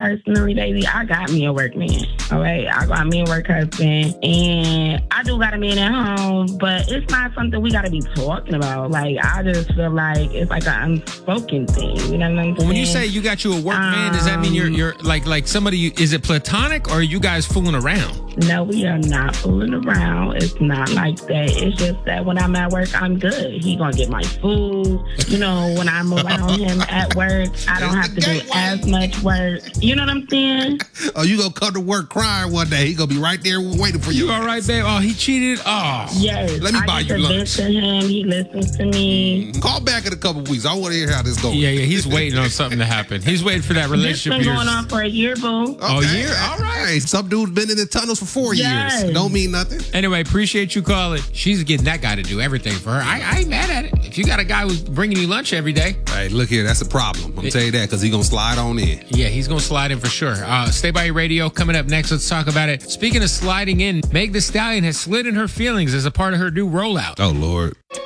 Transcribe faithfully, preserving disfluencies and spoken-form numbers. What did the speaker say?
personally, baby, I got me a work man. All right, I got me a work husband, and I do got a man at home, but it's not something we got to be talking about. Like, I just feel like it's like an unspoken thing. You know what I'm saying? Well, when you say you got you a work um, man, does that mean you're you're like like somebody? Is it platonic, or are you guys fooling around? No, we are not fooling around. It's not like that. It's just that when I'm at work, I'm good. He gonna get my food. You know, when I'm around him at work, I don't have to do as much work. You know what I'm saying? Oh, you gonna come to work crying one day? He gonna be right there waiting for you. You all right, babe? Oh, he cheated. Oh, yes. Let me I buy you lunch. To him, he listens to me. Mm, call back in a couple weeks. I want to hear how this goes. Yeah, yeah. He's waiting on something to happen. He's waiting for that relationship. This been going on for a year, boo. Okay. Oh, year? All right. Hey, some dude's been in the tunnels for four yes. years. Don't mean nothing. Anyway, appreciate you calling. She's getting that guy to do everything for her. I, I ain't mad at it. If you got a guy who's bringing you lunch every day. Hey, look here. That's a problem. I'm tell you that because he's going to slide on in. Yeah, he's going to slide in for sure. Uh, stay by your radio. Coming up next, let's talk about it. Speaking of sliding in, Meg Thee Stallion has slid in her feelings as a part of her new rollout. Oh, Lord.